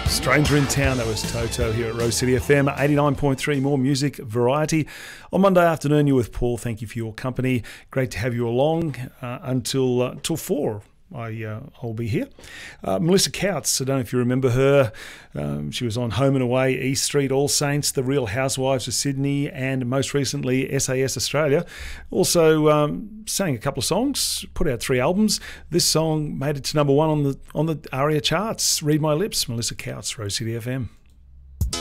Stranger in Town, that was Toto here at Rose City FM, 89.3, more music variety. On Monday afternoon, you're with Paul. Thank you for your company. Great to have you along until 4. I'll be here. Melissa Couts, I don't know if you remember her. She was on Home and Away, East Street, All Saints, The Real Housewives of Sydney, and most recently SAS Australia. Also sang a couple of songs, put out 3 albums. This song made it to number 1 on the ARIA charts. Read My Lips, Melissa Couts, Rose City FM.